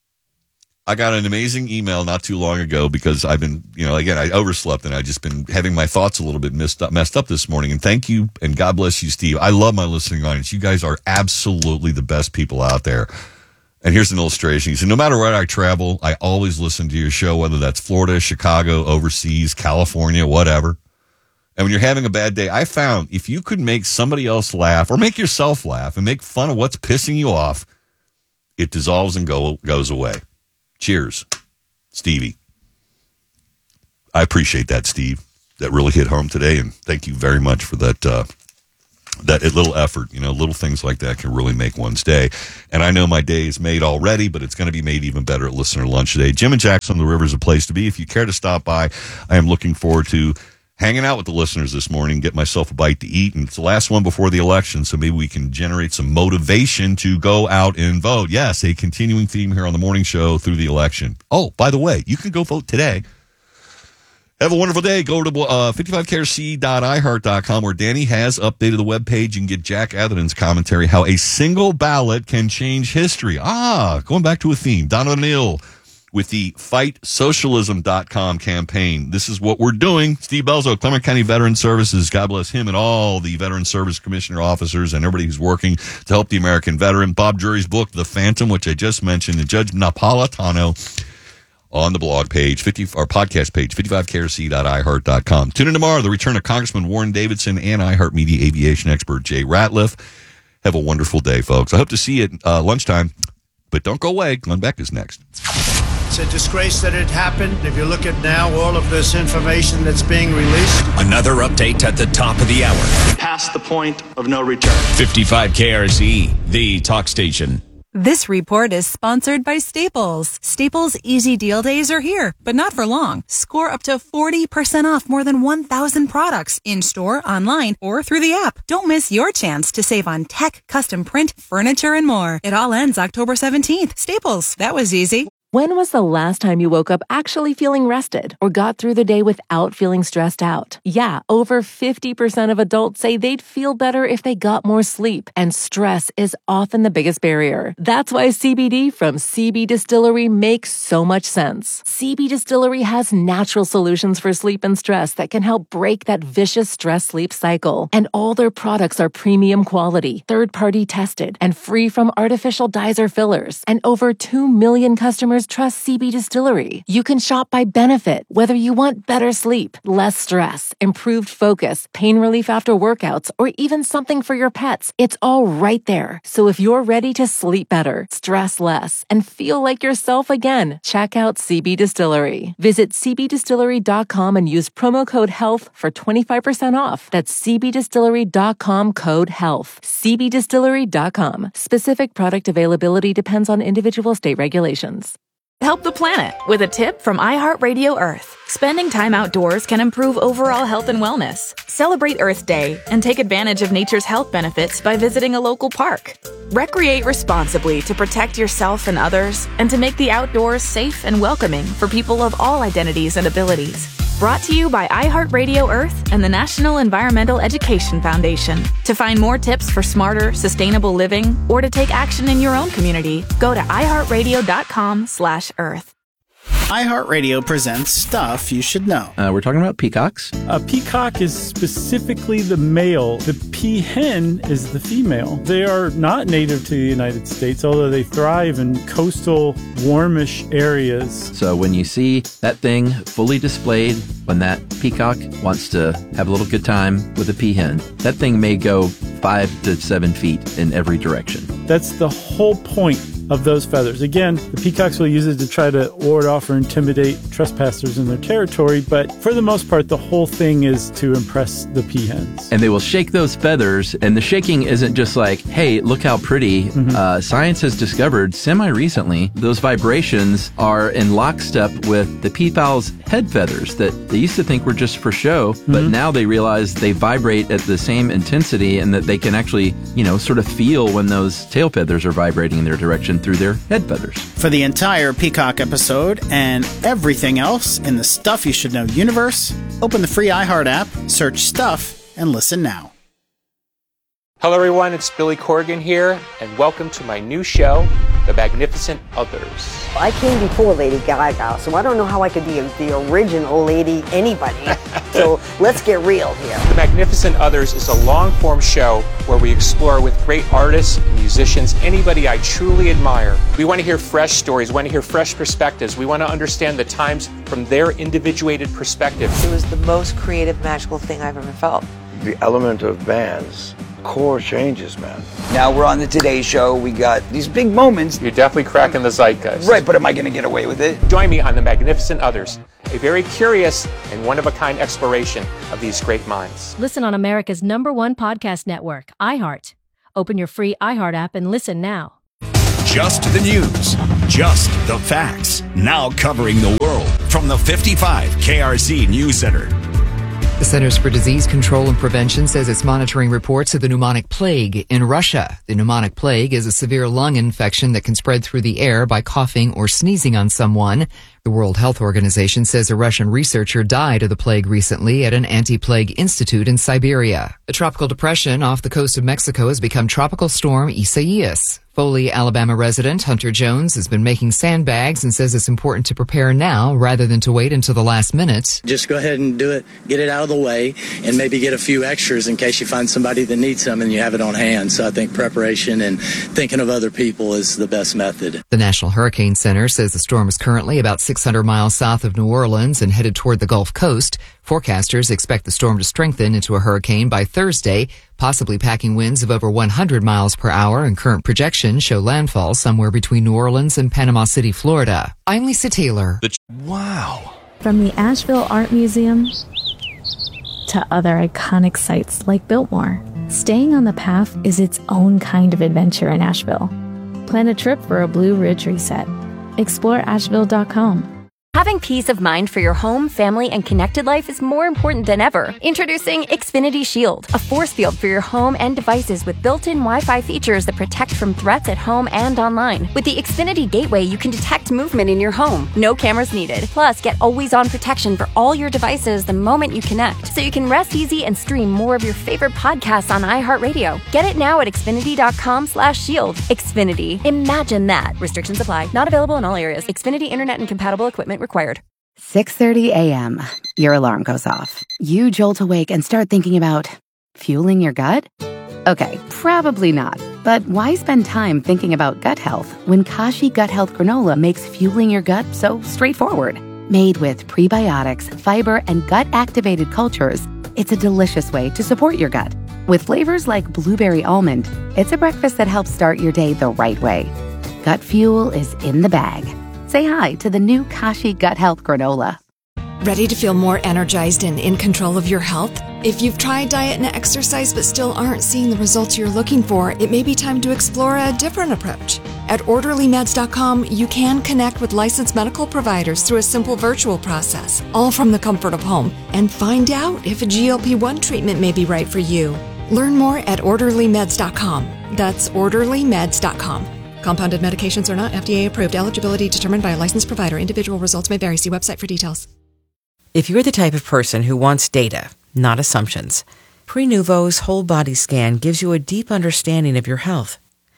Speaker 2: I got an amazing email not too long ago because I've been, again, I overslept and I've just been having my thoughts a little bit messed up this morning. And thank you and God bless you, Steve. I love my listening audience. You guys are absolutely the best people out there. And here's an illustration. He said, no matter where I travel, I always listen to your show, whether that's Florida, Chicago, overseas, California, whatever. And when you're having a bad day, I found if you could make somebody else laugh or make yourself laugh and make fun of what's pissing you off, it dissolves and goes away. Cheers, Stevie. I appreciate that, Steve. That really hit home today, and thank you very much for that that little effort. Little things like that can really make one's day. And I know my day is made already, but it's going to be made even better at Listener Lunch today. Jim and Jackson on the River is a place to be. If you care to stop by, I am looking forward to hanging out with the listeners this morning, get myself a bite to eat, and it's the last one before the election, so maybe we can generate some motivation to go out and vote. Yes, a continuing theme here on the morning show through the election. Oh, by the way, you can go vote today. Have a wonderful day. Go to 55krc.iheart.com where Danny has updated the webpage. You can get Jack Atherton's commentary, how a single ballot can change history. Going back to a theme. Don O'Neill with the FightSocialism.com campaign. This is what we're doing. Steve Belzo, Clement County Veteran Services. God bless him and all the Veteran Service Commissioner officers and everybody who's working to help the American veteran. Bob Drury's book, The Phantom, which I just mentioned, and Judge Napolitano on the blog page, our podcast page, 55krc.iheart.com. Tune in tomorrow, the return of Congressman Warren Davidson and iHeartMedia aviation expert Jay Ratliff. Have a wonderful day, folks. I hope to see you at lunchtime, but don't go away. Glenn Beck is next.
Speaker 15: It's a disgrace that it happened. If you look at now all of this information that's being released.
Speaker 16: Another update at the top of the hour.
Speaker 15: Past the point of no return.
Speaker 16: 55 KRZ, the talk station.
Speaker 8: This report is sponsored by Staples. Staples Easy Deal Days are here, but not for long. Score up to 40% off more than 1,000 products in-store, online, or through the app. Don't miss your chance to save on tech, custom print, furniture, and more. It all ends October 17th. Staples. That was easy.
Speaker 4: When was the last time you woke up actually feeling rested or got through the day without feeling stressed out? Yeah, over 50% of adults say they'd feel better if they got more sleep, and stress is often the biggest barrier. That's why CBD from CB Distillery makes so much sense. CB Distillery has natural solutions for sleep and stress that can help break that vicious stress-sleep cycle. And all their products are premium quality, third-party tested, and free from artificial dyes or fillers. And over 2 million customers trust CB Distillery. You can shop by benefit, whether you want better sleep, less stress, improved focus, pain relief after workouts, or even something for your pets. It's all right there. So if you're ready to sleep better, stress less, and feel like yourself again, check out CB Distillery. Visit cbdistillery.com and use promo code HEALTH for 25% off. That's cbdistillery.com code HEALTH. cbdistillery.com. Specific product availability depends on individual state regulations.
Speaker 17: Help the planet with a tip from iHeartRadio Earth. Spending time outdoors can improve overall health and wellness. Celebrate Earth Day and take advantage of nature's health benefits by visiting a local park. Recreate responsibly to protect yourself and others, and to make the outdoors safe and welcoming for people of all identities and abilities. Brought to you by iHeartRadio Earth and the National Environmental Education Foundation. To find more tips for smarter, sustainable living, or to take action in your own community, go to iHeartRadio.com/Earth.
Speaker 22: iHeartRadio presents Stuff You Should Know.
Speaker 23: We're talking about peacocks.
Speaker 24: A peacock is specifically the male. The peahen is the female. They are not native to the United States, although they thrive in coastal, warmish areas.
Speaker 23: So when you see that thing fully displayed, when that peacock wants to have a little good time with a peahen, that thing may go 5 to 7 feet in every direction.
Speaker 24: That's the whole point of those feathers. Again, the peacocks will use it to try to ward off or intimidate trespassers in their territory, but for the most part, the whole thing is to impress the peahens.
Speaker 23: And they will shake those feathers, and the shaking isn't just like, hey, look how pretty. Science has discovered semi-recently those vibrations are in lockstep with the peafowl's head feathers that they used to think were just for show, but now they realize they vibrate at the same intensity and that they can actually, sort of feel when those tail feathers are vibrating in their direction through their head feathers.
Speaker 22: For the entire Peacock episode and everything else in the Stuff You Should Know universe, open the free iHeart app, search Stuff, and listen now.
Speaker 18: Hello everyone, it's Billy Corgan here, and welcome to my new show, The
Speaker 9: The Magnificent Others.
Speaker 10: I came before Lady Gaga, so I don't know how I could be the original Lady anybody. So let's get real here.
Speaker 9: The Magnificent Others is a long-form show where we explore with great artists, musicians, anybody I truly admire. We want to hear fresh stories, we want to hear fresh perspectives. We want to understand the times from their individuated perspective.
Speaker 18: It was the most creative, magical thing I've ever felt.
Speaker 19: The element of bands, core changes, man.
Speaker 21: Now we're on the Today Show. We got these big moments.
Speaker 9: You're definitely cracking the zeitgeist.
Speaker 21: Right, but am I going to get away with it?
Speaker 9: Join me on The Magnificent Others, a very curious and one-of-a-kind exploration of these great minds.
Speaker 26: Listen on America's #1 podcast network, iHeart. Open your free iHeart app and listen now.
Speaker 16: Just the news, just the facts. Now covering the world from the 55 KRZ News Center.
Speaker 27: The Centers for Disease Control and Prevention says it's monitoring reports of the pneumonic plague in Russia. The pneumonic plague is a severe lung infection that can spread through the air by coughing or sneezing on someone. The World Health Organization says a Russian researcher died of the plague recently at an anti-plague institute in Siberia. A tropical depression off the coast of Mexico has become Tropical Storm Isaias. Foley, Alabama resident Hunter Jones has been making sandbags and says it's important to prepare now rather than to wait until the last minute.
Speaker 28: Just go ahead and do it, get it out of the way, and maybe get a few extras in case you find somebody that needs some and you have it on hand. So I think preparation and thinking of other people is the best method.
Speaker 27: The National Hurricane Center says the storm is currently about 600 miles south of New Orleans and headed toward the Gulf Coast. Forecasters expect the storm to strengthen into a hurricane by Thursday, possibly packing winds of over 100 miles per hour, and current projections show landfall somewhere between New Orleans and Panama City, Florida. I'm Lisa Taylor.
Speaker 16: Wow.
Speaker 29: From the Asheville Art Museum to other iconic sites like Biltmore, staying on the path is its own kind of adventure in Asheville. Plan a trip for a Blue Ridge reset. Explore Asheville.com.
Speaker 30: Having peace of mind for your home, family, and connected life is more important than ever. Introducing Xfinity Shield, a force field for your home and devices with built-in Wi-Fi features that protect from threats at home and online. With the Xfinity Gateway, you can detect movement in your home. No cameras needed. Plus, get always-on protection for all your devices the moment you connect, so you can rest easy and stream more of your favorite podcasts on iHeartRadio. Get it now at Xfinity.com/shield. Xfinity. Imagine that. Restrictions apply. Not available in all areas. Xfinity Internet and compatible equipment required.
Speaker 31: 6:30 a.m. Your alarm goes off. You jolt awake and start thinking about fueling your gut? Okay, probably not. But why spend time thinking about gut health when Kashi Gut Health Granola makes fueling your gut so straightforward? Made with prebiotics, fiber, and gut-activated cultures, it's a delicious way to support your gut. With flavors like blueberry almond, it's a breakfast that helps start your day the right way. Gut fuel is in the bag. Say hi to the new Kashi Gut Health Granola.
Speaker 32: Ready to feel more energized and in control of your health? If you've tried diet and exercise but still aren't seeing the results you're looking for, it may be time to explore a different approach. At OrderlyMeds.com, you can connect with licensed medical providers through a simple virtual process, all from the comfort of home, and find out if a GLP-1 treatment may be right for you. Learn more at OrderlyMeds.com. That's OrderlyMeds.com. Compounded medications are not FDA approved. Eligibility determined by a licensed provider. Individual results may vary. See website for details.
Speaker 33: If you're the type of person who wants data, not assumptions, Prenuvo's whole body scan gives you a deep understanding of your health.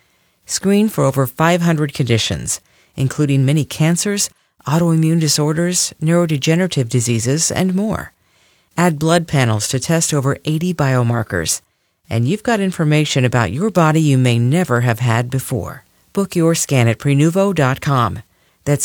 Speaker 33: Screen for over 500 conditions, including many cancers, autoimmune disorders, neurodegenerative diseases, and more. Add blood panels to test over 80 biomarkers, and you've got information about your body you may never have had before. Book your scan at Prenuvo.com. That's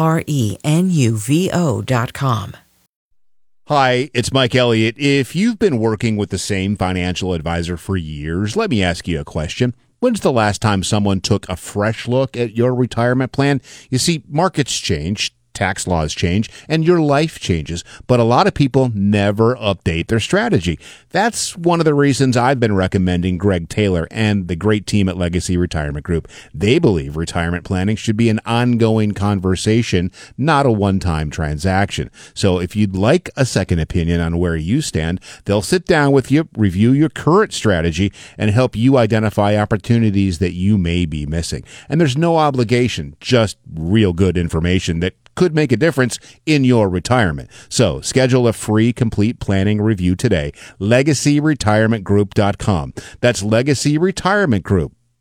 Speaker 33: Prenuvo.com.
Speaker 34: Hi, it's Mike Elliott. If you've been working with the same financial advisor for years, let me ask you a question. When's the last time someone took a fresh look at your retirement plan? You see, markets change, tax laws change, and your life changes, but a lot of people never update their strategy. That's one of the reasons I've been recommending Greg Taylor and the great team at Legacy Retirement Group. They believe retirement planning should be an ongoing conversation, not a one-time transaction. So if you'd like a second opinion on where you stand, they'll sit down with you, review your current strategy, and help you identify opportunities that you may be missing. And there's no obligation, just real good information that could make a difference in your retirement. So schedule a free complete planning review today. LegacyRetirementGroup.com. That's Legacy Retirement Group.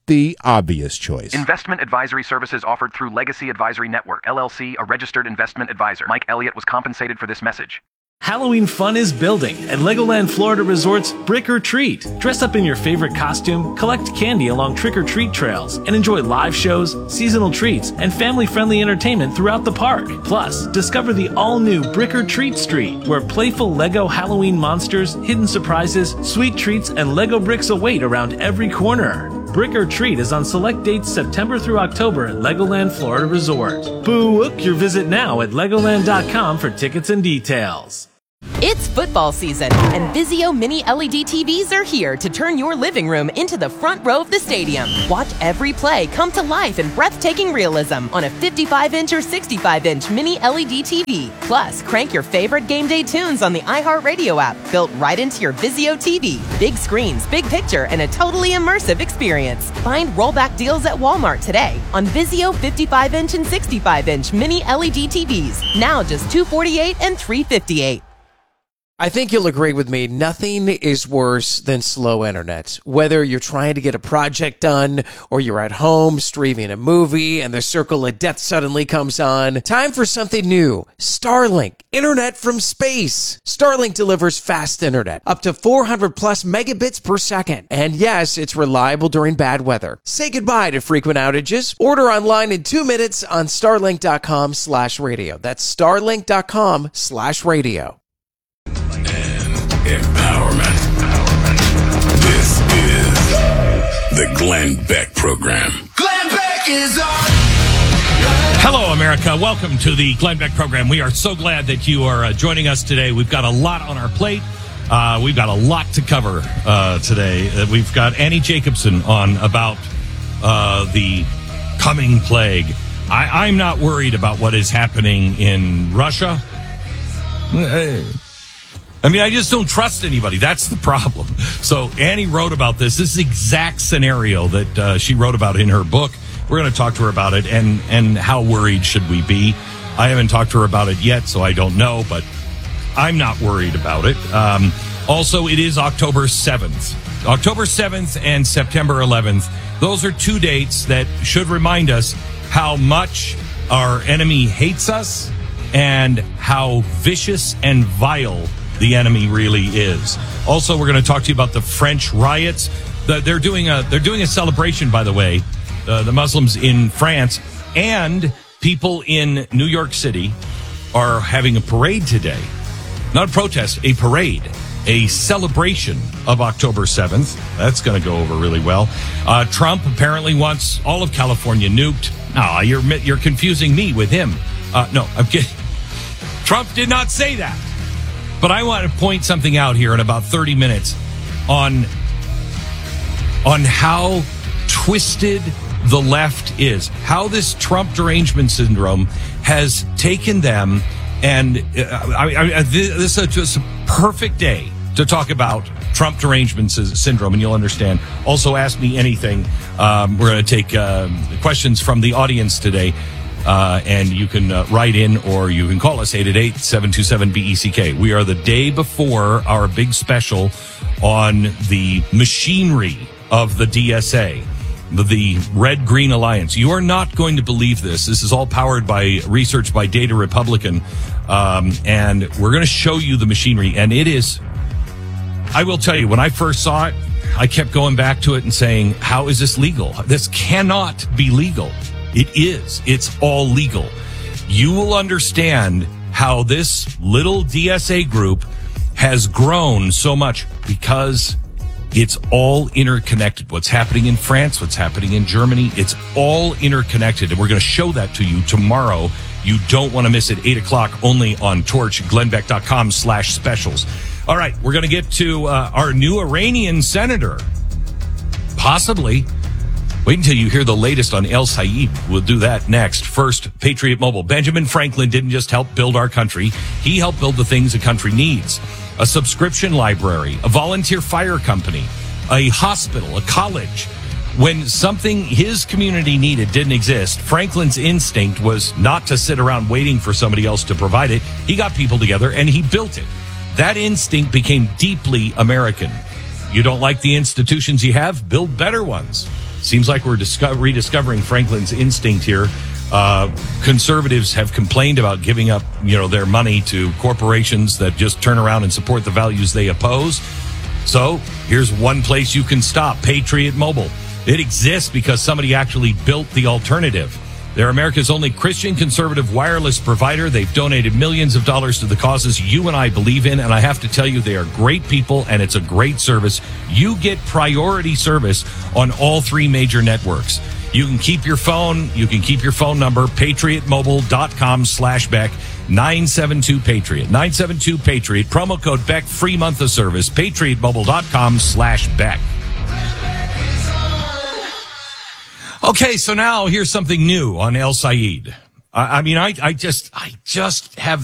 Speaker 34: the obvious choice.
Speaker 1: Investment advisory services offered through Legacy Advisory Network, LLC, a registered investment advisor. Mike Elliott was compensated for this message.
Speaker 2: Halloween fun is building at Legoland Florida Resort's Brick or Treat. Dress up in your favorite costume, collect candy along trick-or-treat trails, and enjoy live shows, seasonal treats, and family-friendly entertainment throughout the park. Plus, discover the all-new Brick or Treat Street, where playful Lego Halloween monsters, hidden surprises, sweet treats, and Lego bricks await around every corner. Brick or Treat is on select dates September through October at Legoland Florida Resort. Book your visit now at Legoland.com for tickets and details.
Speaker 3: It's football season, and Vizio Mini LED TVs are here to turn your living room into the front row of the stadium. Watch every play come to life in breathtaking realism on a 55-inch or 65-inch Mini LED TV. Plus, crank your favorite game day tunes on the iHeartRadio app, built right into your Vizio TV. Big screens, big picture, and a totally immersive experience. Find rollback deals at Walmart today on Vizio 55-inch and 65-inch Mini LED TVs. Now just $248 and $358.
Speaker 5: I think you'll agree with me, nothing is worse than slow internet. Whether you're trying to get a project done or you're at home streaming a movie and the circle of death suddenly comes on, time for something new. Starlink, internet from space. Starlink delivers fast internet, up to 400 plus megabits per second. And yes, it's reliable during bad weather. Say goodbye to frequent outages. Order online in 2 minutes on starlink.com/radio. That's starlink.com/radio.
Speaker 6: Empowerment. This is the Glenn Beck Program.
Speaker 7: Glenn Beck is on.
Speaker 8: Hello, America. Welcome to the Glenn Beck Program. We are so glad that you are joining us today. We've got a lot on our plate. We've got a lot to cover today. We've got Annie Jacobson on about the coming plague. I'm not worried about what is happening in Russia. I mean, I just don't trust anybody. That's the problem. So Annie wrote about this. This is the exact scenario that she wrote about in her book. We're going to talk to her about it and how worried should we be. I haven't talked to her about it yet, so I don't know, but I'm not worried about it. Also, it is October 7th. October 7th and September 11th. Those are two dates that should remind us how much our enemy hates us and how vicious and vile the enemy really is. Also, we're going to talk to you about the French riots. They're doing a celebration, by the way, the Muslims in France, and people in New York City are having a parade today. Not a protest, a parade, a celebration of October 7th. That's going to go over really well. Trump apparently wants all of California nuked. No, you're confusing me with him. No, I'm kidding. Trump did not say that. But I want to point something out here in about 30 minutes on how twisted the left is, how this Trump derangement syndrome has taken them. And this is just a perfect day to talk about Trump derangement syndrome, and you'll understand. Also, ask me anything. We're going to take questions from the audience today. And you can write in or you can call us 888-727-BECK. We are the day before our big special on the machinery of the DSA, the Red Green Alliance. You are not going to believe this. This is all powered by research by Data Republican. And we're going to show you the machinery. And it is, I will tell you, when I first saw it, I kept going back to it and saying, how is this legal? This cannot be legal. It is. It's all legal. You will understand how this little DSA group has grown so much because it's all interconnected. What's happening in France, what's happening in Germany, it's all interconnected. And we're going to show that to you tomorrow. You don't want to miss it. 8 o'clock only on Torch, glennbeck.com/specials. All right, we're going to get to our new Iranian senator. Possibly. Wait until you hear the latest on El Sayed. We'll do that next. First, Patriot Mobile. Benjamin Franklin didn't just help build our country. He helped build the things a country needs. A subscription library, a volunteer fire company, a hospital, a college. When something his community needed didn't exist, Franklin's instinct was not to sit around waiting for somebody else to provide it. He got people together and he built it. That instinct became deeply American. You don't like the institutions you have? Build better ones. Seems like we're rediscovering Franklin's instinct here. Conservatives have complained about giving up, their money to corporations that just turn around and support the values they oppose. So here's one place you can stop: Patriot Mobile. It exists because somebody actually built the alternative. They're America's only Christian conservative wireless provider. They've donated millions of dollars to the causes you and I believe in, and I have to tell you, they are great people, and it's a great service. You get priority service on all 3 major networks. You can keep your phone. You can keep your phone number, patriotmobile.com/Beck, 972-PATRIOT. 972-PATRIOT. Promo code Beck, free month of service, patriotmobile.com/Beck. Okay, so now here's something new on El Sayed. I just have